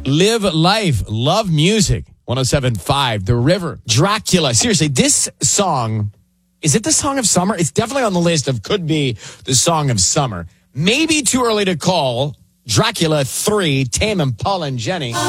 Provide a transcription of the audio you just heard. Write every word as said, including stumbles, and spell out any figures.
Live life. Love music. one oh seven point five, The River. Dracula. Seriously, this song, is it the song of summer? It's definitely on the list of could be the song of summer. Maybe too early to call. Dracula three, Tame Impala and Jenny.